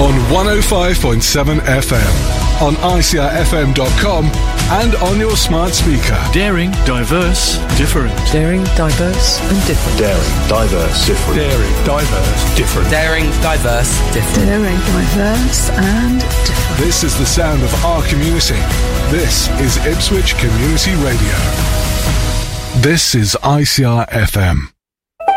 on 105.7 FM, on ICRFM.com, and on your smart speaker. Daring, diverse, different. Daring, diverse, and different. Daring, diverse, different. Daring, diverse, different. Daring, diverse, different. Daring, diverse, and different. This is the sound of our community. This is Ipswich Community Radio. This is ICR FM.